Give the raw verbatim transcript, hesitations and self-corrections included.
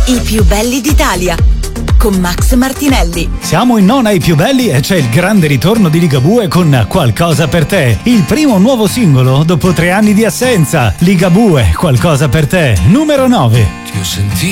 I più belli d'Italia con Max Martinelli. Siamo in nona ai più belli e c'è il grande ritorno di Ligabue con Qualcosa per te, il primo nuovo singolo dopo tre anni di assenza. Ligabue, Qualcosa per te, numero nove. Ti ho sentito